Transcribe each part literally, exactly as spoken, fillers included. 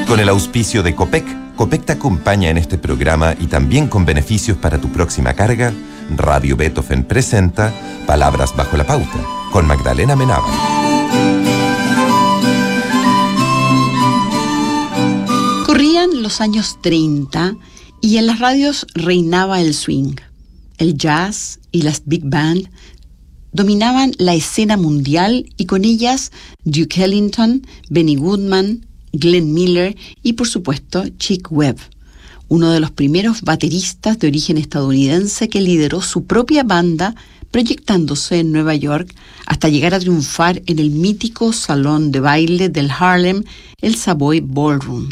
Con el auspicio de Copec, Copec te acompaña en este programa y también con beneficios para tu próxima carga. Radio Beethoven presenta Palabras bajo la pauta, con Magdalena Menaba. Corrían los años treinta y en las radios reinaba el swing. El jazz y las big band dominaban la escena mundial y con ellas Duke Ellington, Benny Goodman, Glenn Miller y por supuesto Chick Webb, uno de los primeros bateristas de origen estadounidense que lideró su propia banda proyectándose en Nueva York hasta llegar a triunfar en el mítico salón de baile del Harlem, el Savoy Ballroom.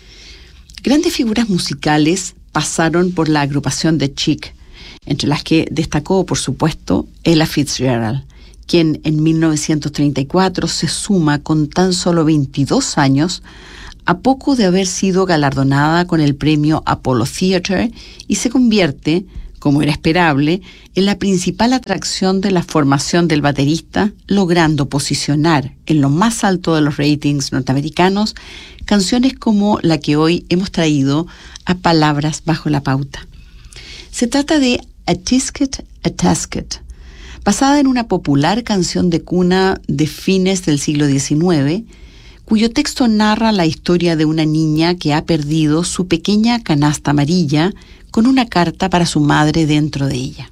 Grandes figuras musicales pasaron por la agrupación de Chick, entre las que destacó, por supuesto, Ella Fitzgerald, quien en mil novecientos treinta y cuatro se suma con tan solo veintidós años a poco de haber sido galardonada con el premio Apollo Theatre y se convierte, como era esperable, en la principal atracción de la formación del baterista, logrando posicionar en lo más alto de los ratings norteamericanos canciones como la que hoy hemos traído a Palabras bajo la pauta. Se trata de A Tisket, a Tasket, basada en una popular canción de cuna de fines del siglo diecinueve, cuyo texto narra la historia de una niña que ha perdido su pequeña canasta amarilla con una carta para su madre dentro de ella.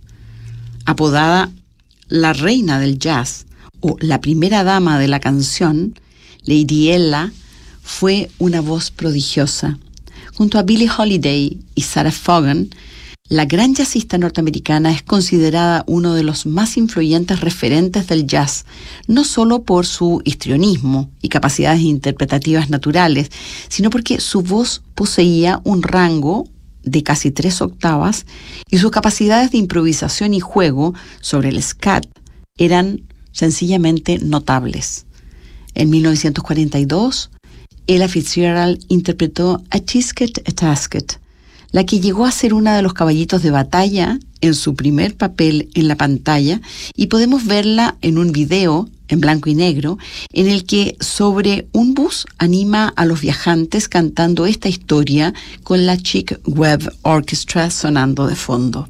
Apodada la reina del jazz o la primera dama de la canción, Lady Ella fue una voz prodigiosa. Junto a Billie Holiday y Sarah Vaughan, la gran jazzista norteamericana es considerada uno de los más influyentes referentes del jazz, no solo por su histrionismo y capacidades interpretativas naturales, sino porque su voz poseía un rango de casi tres octavas y sus capacidades de improvisación y juego sobre el scat eran sencillamente notables. En mil novecientos cuarenta y dos, Ella Fitzgerald interpretó A Tisket, a Tasket, la que llegó a ser una de los caballitos de batalla en su primer papel en la pantalla, y podemos verla en un video en blanco y negro en el que sobre un bus anima a los viajantes cantando esta historia con la Chick Webb Orchestra sonando de fondo.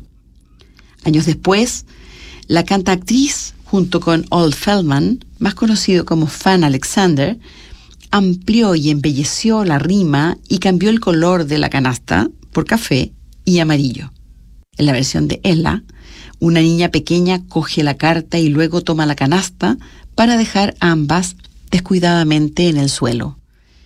Años después, la cantaactriz, junto con Old Feldman, más conocido como Fan Alexander, amplió y embelleció la rima y cambió el color de la canasta por café y amarillo. En la versión de Ella, una niña pequeña coge la carta y luego toma la canasta para dejar ambas descuidadamente en el suelo.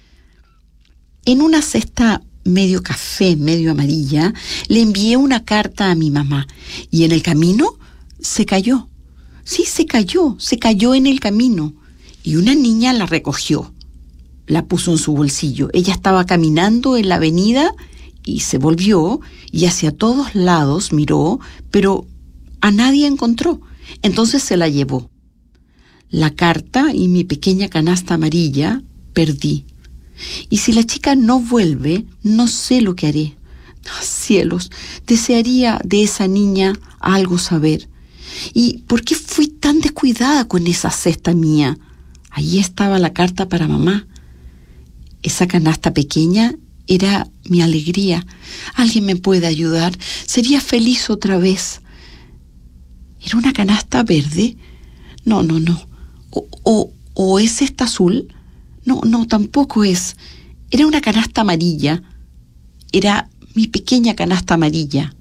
En una cesta medio café, medio amarilla, le envié una carta a mi mamá y en el camino se cayó. Sí, se cayó, se cayó en el camino y una niña la recogió. La puso en su bolsillo. Ella estaba caminando en la avenida y se volvió y hacia todos lados miró, pero a nadie encontró. Entonces se la llevó. La carta y mi pequeña canasta amarilla perdí. Y si la chica no vuelve, no sé lo que haré. Oh, cielos, desearía de esa niña algo saber. ¿Y por qué fui tan descuidada con esa cesta mía? Allí estaba la carta para mamá. Esa canasta pequeña era mi alegría. ¿Alguien me puede ayudar? Sería feliz otra vez. ¿Era una canasta verde? No, no, no. ¿O, o, o es esta azul? No, no, tampoco es. Era una canasta amarilla. Era mi pequeña canasta amarilla.